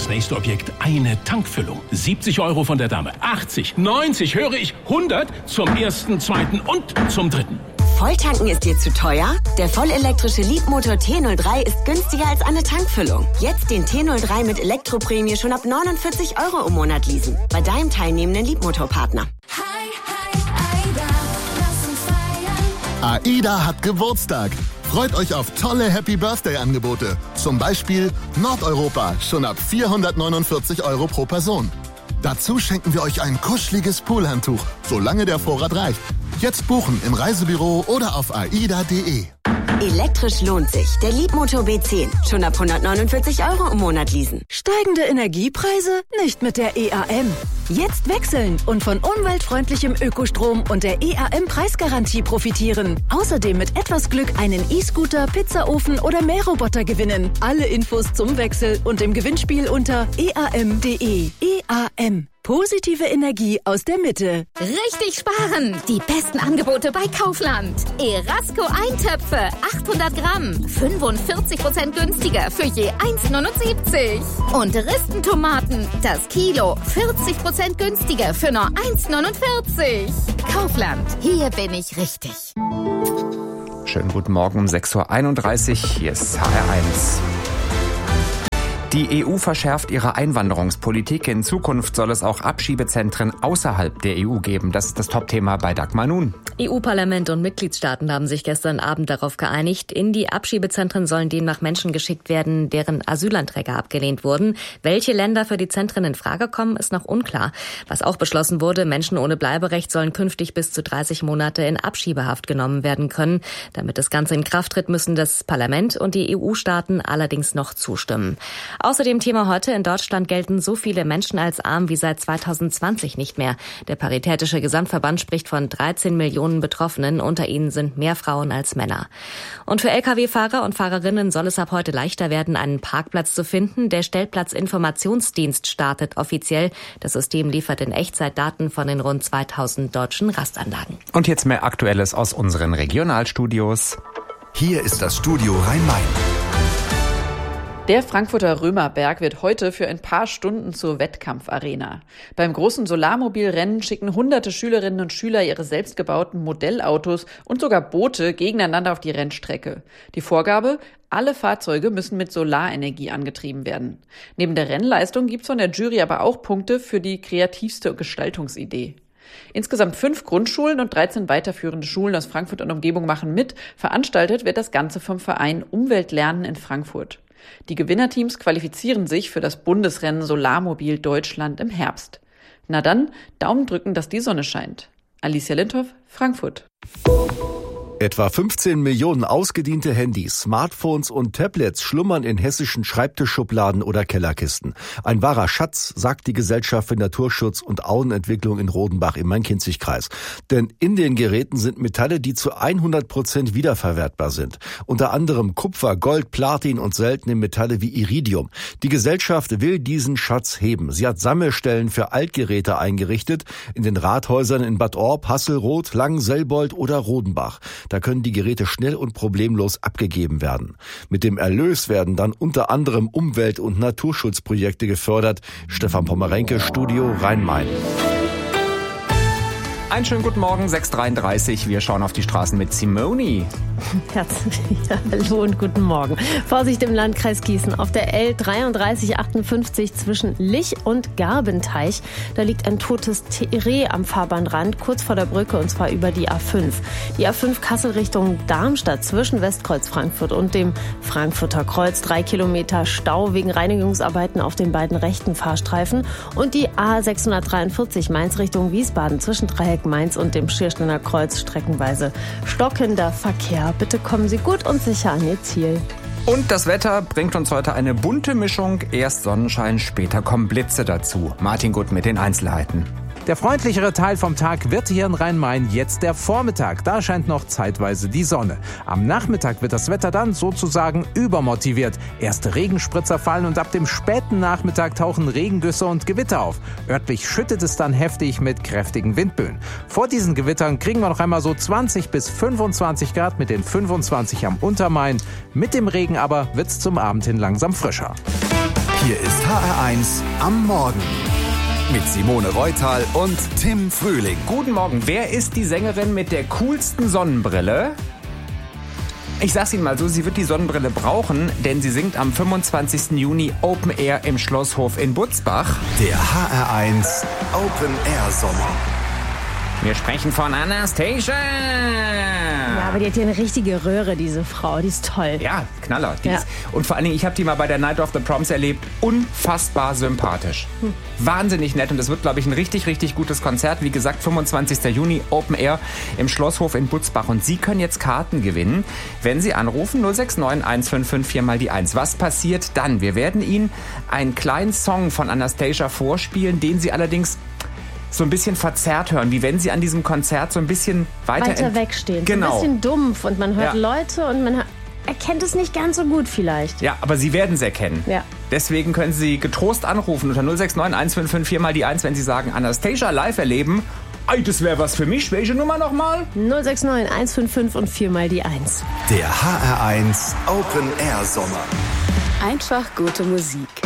das nächste Objekt eine Tankfüllung. 70 € von der Dame, 80, 90, höre ich, 100 zum ersten, zweiten und zum dritten. Volltanken ist dir zu teuer? Der vollelektrische Leapmotor T03 ist günstiger als eine Tankfüllung. Jetzt den T03 mit Elektroprämie schon ab 49 € im Monat leasen. Bei deinem teilnehmenden Leapmotor-Partner. AIDA hat Geburtstag. Freut euch auf tolle Happy-Birthday-Angebote. Zum Beispiel Nordeuropa, schon ab 449 € pro Person. Dazu schenken wir euch ein kuscheliges Poolhandtuch, solange der Vorrat reicht. Jetzt buchen im Reisebüro oder auf aida.de. Elektrisch lohnt sich. Der Leapmotor B10. Schon ab 149 € im Monat leasen. Steigende Energiepreise? Nicht mit der EAM. Jetzt wechseln und von umweltfreundlichem Ökostrom und der EAM-Preisgarantie profitieren. Außerdem mit etwas Glück einen E-Scooter, Pizzaofen oder Mähroboter gewinnen. Alle Infos zum Wechsel und im Gewinnspiel unter eam.de. EAM. Positive Energie aus der Mitte. Richtig sparen! Die besten Angebote bei Kaufland. Erasco Eintöpfe, 800 Gramm, 45% günstiger für je 1,79. Und Ristentomaten, das Kilo, 40% günstiger für nur 1,49. Kaufland, hier bin ich richtig. Schönen guten Morgen um 6.31 Uhr, hier ist HR1. Die EU verschärft ihre Einwanderungspolitik. In Zukunft soll es auch Abschiebezentren außerhalb der EU geben. Das ist das Topthema bei Dagmar Nun. EU-Parlament und Mitgliedstaaten haben sich gestern Abend darauf geeinigt, in die Abschiebezentren sollen demnach Menschen geschickt werden, deren Asylanträge abgelehnt wurden. Welche Länder für die Zentren in Frage kommen, ist noch unklar. Was auch beschlossen wurde, Menschen ohne Bleiberecht sollen künftig bis zu 30 Monate in Abschiebehaft genommen werden können. Damit das Ganze in Kraft tritt, müssen das Parlament und die EU-Staaten allerdings noch zustimmen. Außerdem Thema heute: In Deutschland gelten so viele Menschen als arm wie seit 2020 nicht mehr. Der Paritätische Gesamtverband spricht von 13 Millionen Betroffenen. Unter ihnen sind mehr Frauen als Männer. Und für Lkw-Fahrer und Fahrerinnen soll es ab heute leichter werden, einen Parkplatz zu finden. Der Stellplatzinformationsdienst startet offiziell. Das System liefert in Echtzeit Daten von den rund 2000 deutschen Rastanlagen. Und jetzt mehr Aktuelles aus unseren Regionalstudios. Hier ist das Studio Rhein-Main. Der Frankfurter Römerberg wird heute für ein paar Stunden zur Wettkampfarena. Beim großen Solarmobilrennen schicken hunderte Schülerinnen und Schüler ihre selbstgebauten Modellautos und sogar Boote gegeneinander auf die Rennstrecke. Die Vorgabe: alle Fahrzeuge müssen mit Solarenergie angetrieben werden. Neben der Rennleistung gibt's von der Jury aber auch Punkte für die kreativste Gestaltungsidee. Insgesamt 5 Grundschulen und 13 weiterführende Schulen aus Frankfurt und Umgebung machen mit. Veranstaltet wird das Ganze vom Verein Umweltlernen in Frankfurt. Die Gewinnerteams qualifizieren sich für das Bundesrennen Solarmobil Deutschland im Herbst. Na dann, Daumen drücken, dass die Sonne scheint. Alicia Lindhoff, Frankfurt. Etwa 15 Millionen ausgediente Handys, Smartphones und Tablets schlummern in hessischen Schreibtischschubladen oder Kellerkisten. Ein wahrer Schatz, sagt die Gesellschaft für Naturschutz und Auenentwicklung in Rodenbach im Main-Kinzig-Kreis. Denn in den Geräten sind Metalle, die zu 100% wiederverwertbar sind. Unter anderem Kupfer, Gold, Platin und seltene Metalle wie Iridium. Die Gesellschaft will diesen Schatz heben. Sie hat Sammelstellen für Altgeräte eingerichtet in den Rathäusern in Bad Orb, Hasselroth, Langen, Selbold oder Rodenbach. Da können die Geräte schnell und problemlos abgegeben werden. Mit dem Erlös werden dann unter anderem Umwelt- und Naturschutzprojekte gefördert. Stefan Pommerenke, Studio Rhein-Main. Einen schönen guten Morgen, 6.33 Uhr. Wir schauen auf die Straßen mit Simone. Hallo und guten Morgen. Vorsicht im Landkreis Gießen auf der L3358 zwischen Lich und Garbenteich. Da liegt ein totes Reh am Fahrbahnrand, kurz vor der Brücke, und zwar über die A5. Die A5 Kassel Richtung Darmstadt zwischen Westkreuz Frankfurt und dem Frankfurter Kreuz. 3 Kilometer Stau wegen Reinigungsarbeiten auf den beiden rechten Fahrstreifen. Und die A643 Mainz Richtung Wiesbaden zwischen Dreieck Mainz und dem Schiersteiner Kreuz streckenweise stockender Verkehr. Bitte kommen Sie gut und sicher an Ihr Ziel. Und das Wetter bringt uns heute eine bunte Mischung. Erst Sonnenschein, später kommen Blitze dazu. Martin Gutt mit den Einzelheiten. Der freundlichere Teil vom Tag wird hier in Rhein-Main jetzt der Vormittag. Da scheint noch zeitweise die Sonne. Am Nachmittag wird das Wetter dann sozusagen übermotiviert. Erste Regenspritzer fallen und ab dem späten Nachmittag tauchen Regengüsse und Gewitter auf. Örtlich schüttet es dann heftig mit kräftigen Windböen. Vor diesen Gewittern kriegen wir noch einmal so 20 bis 25 Grad mit den 25 am Untermain. Mit dem Regen aber wird's zum Abend hin langsam frischer. Hier ist HR1 am Morgen. Mit Simone Reutal und Tim Frühling. Guten Morgen. Wer ist die Sängerin mit der coolsten Sonnenbrille? Ich sag's Ihnen mal so, sie wird die Sonnenbrille brauchen, denn sie singt am 25. Juni Open Air im Schlosshof in Butzbach. Der HR1 Open Air Sommer. Wir sprechen von Anastacia. Ja, aber die hat ja eine richtige Röhre, diese Frau. Die ist toll. Ja, Knaller. Ja. Und vor allen Dingen, ich habe die mal bei der Night of the Proms erlebt. Unfassbar sympathisch. Wahnsinnig nett. Und es wird, glaube ich, ein richtig, richtig gutes Konzert. Wie gesagt, 25. Juni, Open Air im Schlosshof in Butzbach. Und Sie können jetzt Karten gewinnen, wenn Sie anrufen 069 155 4 mal die 1. Was passiert dann? Wir werden Ihnen einen kleinen Song von Anastacia vorspielen, den Sie allerdings so ein bisschen verzerrt hören, wie wenn sie an diesem Konzert so ein bisschen weiter wegstehen. Genau. So ein bisschen dumpf und man hört Ja. Leute und man erkennt es nicht ganz so gut vielleicht. Ja, aber Sie werden es erkennen. Ja. Deswegen können Sie getrost anrufen unter 069 155 4 mal die 1, wenn Sie sagen, Anastacia live erleben. Ey, das wäre was für mich. Welche Nummer nochmal? 069 155 und 4 mal die 1. Der HR1 Open Air Sommer. Einfach gute Musik.